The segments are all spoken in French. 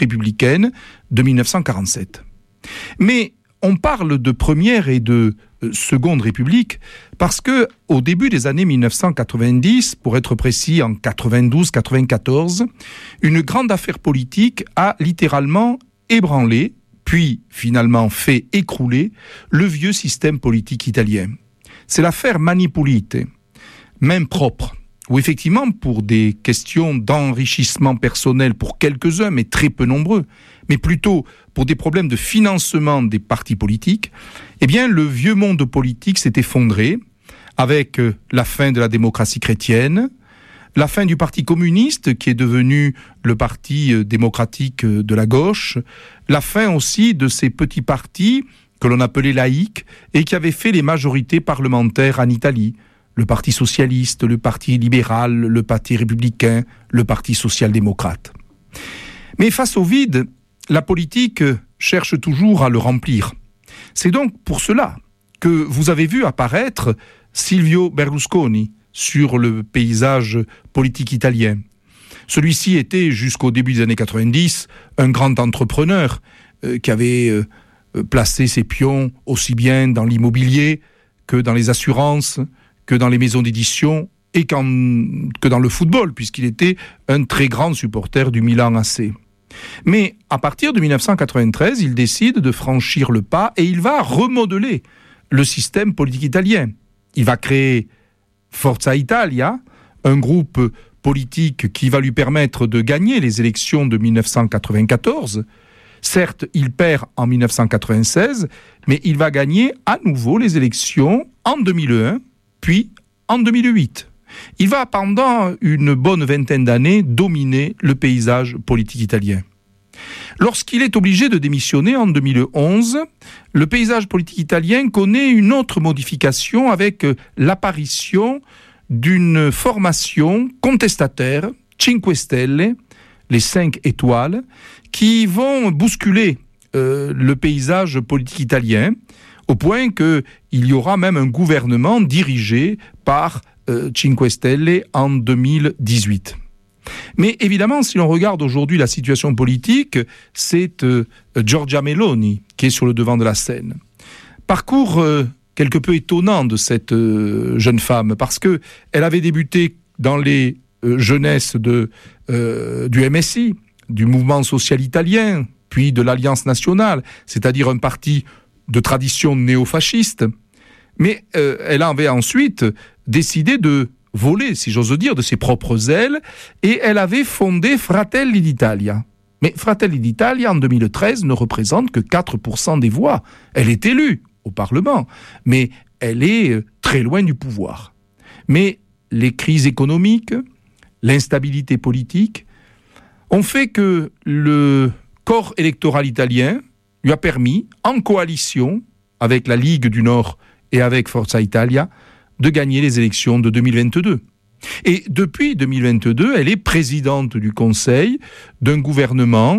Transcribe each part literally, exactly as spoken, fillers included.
républicaine de dix-neuf cent quarante-sept. Mais on parle de première et de seconde république parce que au début des années dix-neuf cent quatre-vingt-dix, pour être précis en quatre-vingt-douze quatre-vingt-quatorze, une grande affaire politique a littéralement ébranlé, puis finalement fait écrouler le vieux système politique italien. C'est l'affaire Mani Pulite, main propre, où effectivement pour des questions d'enrichissement personnel pour quelques-uns, mais très peu nombreux, mais plutôt pour des problèmes de financement des partis politiques, eh bien le vieux monde politique s'est effondré avec la fin de la démocratie chrétienne, la fin du parti communiste qui est devenu le parti démocratique de la gauche, la fin aussi de ces petits partis que l'on appelait laïques et qui avaient fait les majorités parlementaires en Italie, le parti socialiste, le parti libéral, le parti républicain, le parti social-démocrate. Mais face au vide, la politique cherche toujours à le remplir. C'est donc pour cela que vous avez vu apparaître Silvio Berlusconi sur le paysage politique italien. Celui-ci était, jusqu'au début des années quatre-vingt-dix, un grand entrepreneur euh, qui avait euh, placé ses pions aussi bien dans l'immobilier que dans les assurances, que dans les maisons d'édition et que dans le football, puisqu'il était un très grand supporter du Milan A C. Mais à partir de dix-neuf cent quatre-vingt-treize, il décide de franchir le pas et il va remodeler le système politique italien. Il va créer Forza Italia, un groupe politique qui va lui permettre de gagner les élections de dix-neuf cent quatre-vingt-quatorze. Certes, il perd en dix-neuf cent quatre-vingt-seize, mais il va gagner à nouveau les élections en deux mille un, puis en deux mille huit. Il va pendant une bonne vingtaine d'années dominer le paysage politique italien. Lorsqu'il est obligé de démissionner en deux mille onze, le paysage politique italien connaît une autre modification avec l'apparition d'une formation contestataire, Cinque Stelle, les cinq étoiles, qui vont bousculer euh, le paysage politique italien, au point qu'il y aura même un gouvernement dirigé par euh, Cinque Stelle en deux mille dix-huit. Mais évidemment, si l'on regarde aujourd'hui la situation politique, c'est euh, Giorgia Meloni qui est sur le devant de la scène. Parcours euh, quelque peu étonnant de cette euh, jeune femme, parce qu'elle avait débuté dans les euh, jeunesses de, euh, du M S I, du mouvement social italien, puis de l'Alliance nationale, c'est-à-dire un parti de tradition néo-fasciste. Mais euh, elle avait ensuite décidé de voler, si j'ose dire, de ses propres ailes, et elle avait fondé Fratelli d'Italia. Mais Fratelli d'Italia, en deux mille treize, ne représente que quatre pour cent des voix. Elle est élue au Parlement, mais elle est très loin du pouvoir. Mais les crises économiques, l'instabilité politique, ont fait que le corps électoral italien lui a permis, en coalition avec la Ligue du Nord et avec Forza Italia, de gagner les élections de deux mille vingt-deux. Et depuis deux mille vingt-deux, elle est présidente du Conseil d'un gouvernement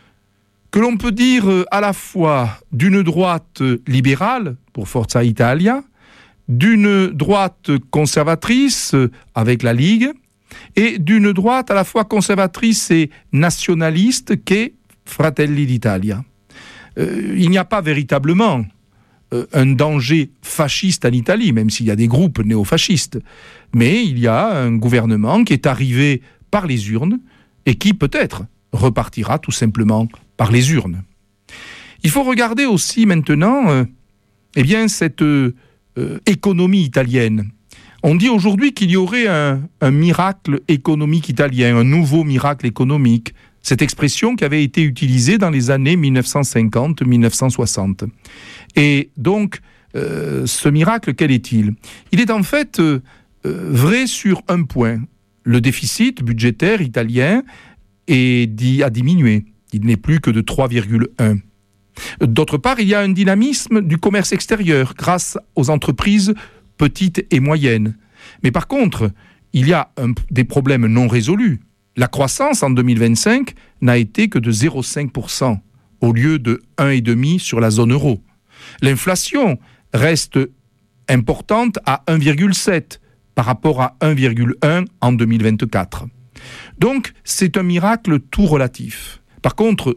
que l'on peut dire à la fois d'une droite libérale pour Forza Italia, d'une droite conservatrice avec la Ligue, et d'une droite à la fois conservatrice et nationaliste qu'est Fratelli d'Italia. Euh, il n'y a pas véritablement euh, un danger fasciste en Italie, même s'il y a des groupes néofascistes. Mais il y a un gouvernement qui est arrivé par les urnes et qui peut-être repartira tout simplement par les urnes. Il faut regarder aussi maintenant euh, eh bien, cette euh, économie italienne. On dit aujourd'hui qu'il y aurait un, un miracle économique italien, un nouveau miracle économique. Cette expression qui avait été utilisée dans les années dix-neuf cent cinquante à dix-neuf cent soixante. Et donc, euh, ce miracle, quel est-il ? Il est en fait euh, vrai sur un point. Le déficit budgétaire italien est dit, a diminué. Il n'est plus que de trois virgule un. D'autre part, il y a un dynamisme du commerce extérieur grâce aux entreprises petites et moyennes. Mais par contre, il y a un, des problèmes non résolus. La croissance en deux mille vingt-cinq n'a été que de zéro virgule cinq pour cent au lieu de un virgule cinq pour cent sur la zone euro. L'inflation reste importante à un virgule sept par rapport à un virgule un en deux mille vingt-quatre. Donc, c'est un miracle tout relatif. Par contre,